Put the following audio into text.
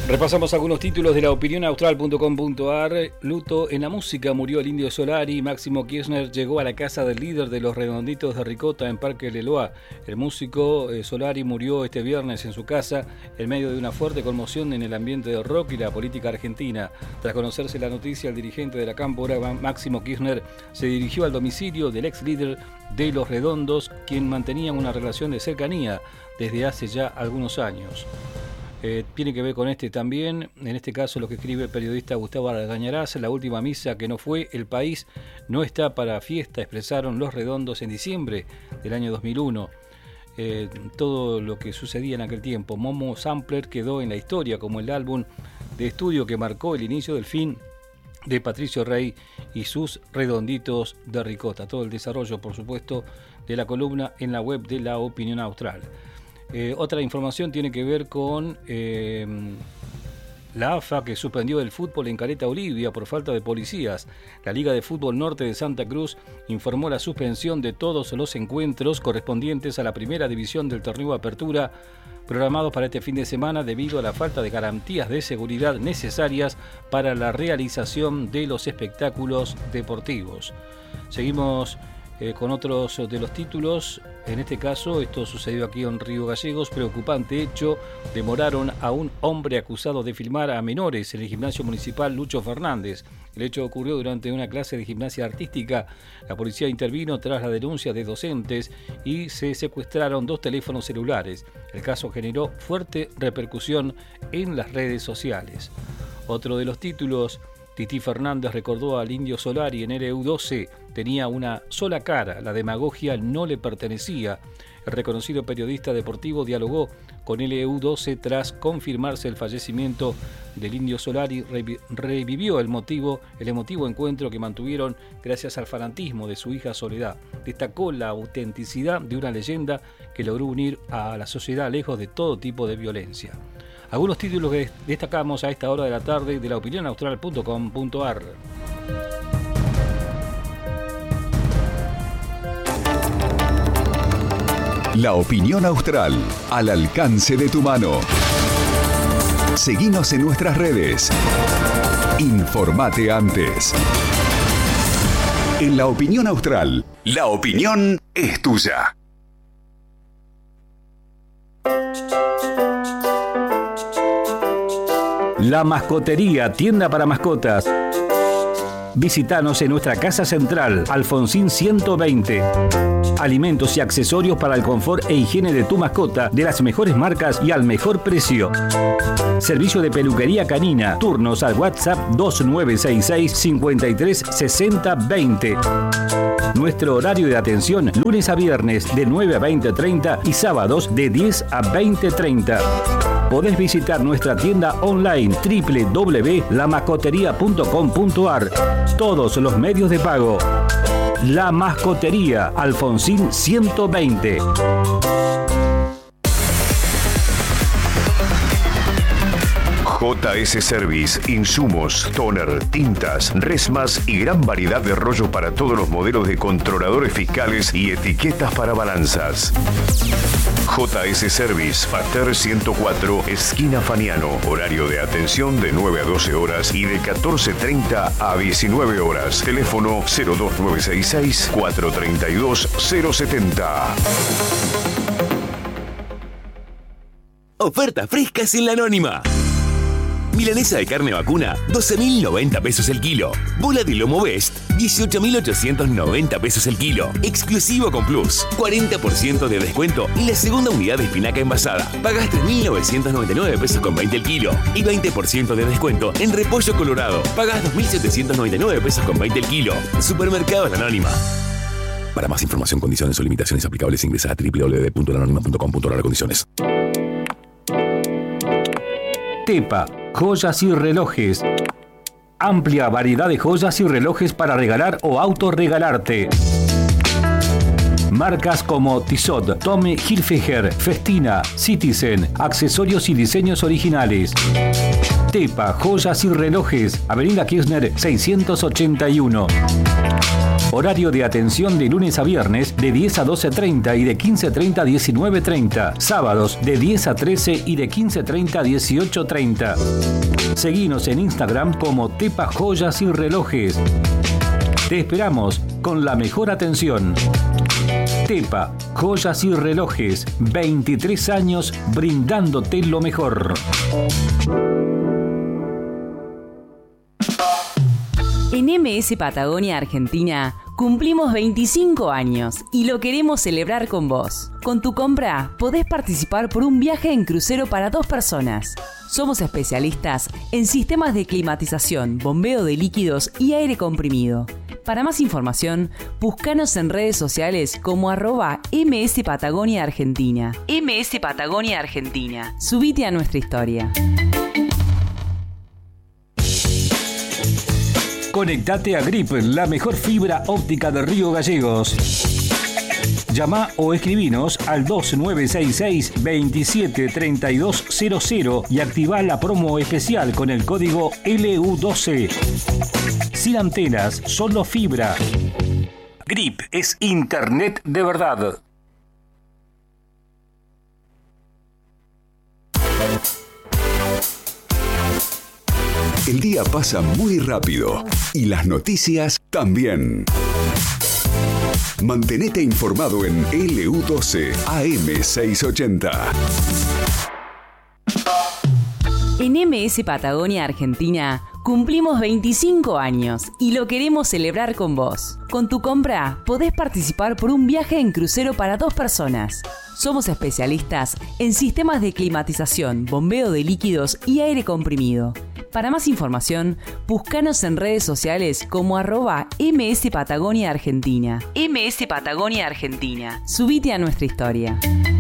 Repasamos algunos títulos de la opinionaustral.com.ar. Luto en la música, murió el Indio Solari. Máximo Kirchner llegó a la casa del líder de los Redonditos de Ricota en Parque Leloa. El músico Solari murió este viernes en su casa en medio de una fuerte conmoción en el ambiente del rock y la política argentina. Tras conocerse la noticia, el dirigente de la Cámpora, Máximo Kirchner, se dirigió al domicilio del ex líder de los Redondos, quien mantenía una relación de cercanía desde hace ya algunos años. Tiene que ver con este también, en este caso lo que escribe el periodista Gustavo Argañarás: la última misa que no fue, el país no está para fiesta, expresaron los Redondos en diciembre del año 2001. Todo lo que sucedía en aquel tiempo. Momo Sampler quedó en la historia como el álbum de estudio que marcó el inicio del fin de Patricio Rey y sus Redonditos de Ricota. Todo el desarrollo, por supuesto, de la columna en la web de La Opinión Austral. Otra información tiene que ver con la AFA, que suspendió el fútbol en Caleta Olivia por falta de policías. La Liga de Fútbol Norte de Santa Cruz informó la suspensión de todos los encuentros correspondientes a la primera división del torneo Apertura programados para este fin de semana debido a la falta de garantías de seguridad necesarias para la realización de los espectáculos deportivos. Seguimos con otros de los títulos. En este caso, esto sucedió aquí en Río Gallegos. Preocupante hecho: demoraron a un hombre acusado de filmar a menores en el gimnasio municipal Lucho Fernández. El hecho ocurrió durante una clase de gimnasia artística. La policía intervino tras la denuncia de docentes y se secuestraron 2 teléfonos celulares. El caso generó fuerte repercusión en las redes sociales. Otro de los títulos: Tití Fernández recordó al Indio Solari en LU12. Tenía una sola cara, la demagogia no le pertenecía. El reconocido periodista deportivo dialogó con LU12 tras confirmarse el fallecimiento del Indio Solari. Revivió el emotivo encuentro que mantuvieron gracias al fanatismo de su hija Soledad. Destacó la autenticidad de una leyenda que logró unir a la sociedad lejos de todo tipo de violencia. Algunos títulos que destacamos a esta hora de la tarde de la opinionaustral.com.ar. La Opinión Austral, al alcance de tu mano. Seguinos en nuestras redes. Informate antes. En La Opinión Austral, la opinión es tuya. La Mascotería, tienda para mascotas. Visítanos en nuestra casa central, Alfonsín 120. Alimentos y accesorios para el confort e higiene de tu mascota, de las mejores marcas y al mejor precio. Servicio de peluquería canina. Turnos al WhatsApp 2966 53 60 20. Nuestro horario de atención, lunes a viernes de 9 a 20:30 y sábados de 10 a 20:30. Podés visitar nuestra tienda online www.lamascoteria.com.ar. Todos los medios de pago. La Mascotería, Alfonsín 120. JS Service, insumos, toner, tintas, resmas y gran variedad de rollos para todos los modelos de controladores fiscales y etiquetas para balanzas. JS Service, Pater 104, esquina Faniano. Horario de atención de 9 a 12 horas y de 14:30 a 19 horas. Teléfono 02966 432 070. Ofertas frescas en La Anónima. Milanesa de carne vacuna, 12.090 pesos el kilo. Bola de lomo Best, 18.890 pesos el kilo. Exclusivo con Plus, 40% de descuento y la segunda unidad de espinaca envasada. Pagás 3.999 pesos con 20 el kilo. Y 20% de descuento en repollo colorado. Pagás 2.799 pesos con 20 el kilo. Supermercados La Anónima. Para más información, condiciones o limitaciones aplicables, ingresa a www.lanonima.com.ar. Condiciones. Tepa, joyas y relojes. Amplia variedad de joyas y relojes para regalar o autorregalarte. Marcas como Tissot, Tommy Hilfiger, Festina, Citizen, accesorios y diseños originales. Tepa, joyas y relojes. Avenida Kirchner 681. Horario de atención de lunes a viernes de 10 a 12:30 y de 15:30 a 19:30. Sábados de 10 a 13 y de 15:30 a 18:30. Seguinos en Instagram como Tepa Joyas y Relojes. Te esperamos con la mejor atención. Tepa Joyas y Relojes, 23 años brindándote lo mejor. En MS Patagonia Argentina cumplimos 25 años y lo queremos celebrar con vos. Con tu compra podés participar por un viaje en crucero para 2 personas. Somos especialistas en sistemas de climatización, bombeo de líquidos y aire comprimido. Para más información, búscanos en redes sociales como @MS Patagonia Argentina. MS Patagonia Argentina. Subite a nuestra historia. Conectate a Grip, la mejor fibra óptica de Río Gallegos. Llama o escribinos al 2966-273200 y activa la promo especial con el código LU12. Sin antenas, solo fibra. Grip es internet de verdad. El día pasa muy rápido y las noticias también. Mantenete informado en LU12 AM680. En MS Patagonia Argentina cumplimos 25 años y lo queremos celebrar con vos. Con tu compra podés participar por un viaje en crucero para 2 personas. Somos especialistas en sistemas de climatización, bombeo de líquidos y aire comprimido. Para más información, búscanos en redes sociales como @MS Patagonia Argentina. MS Patagonia Argentina. Subite a nuestra historia.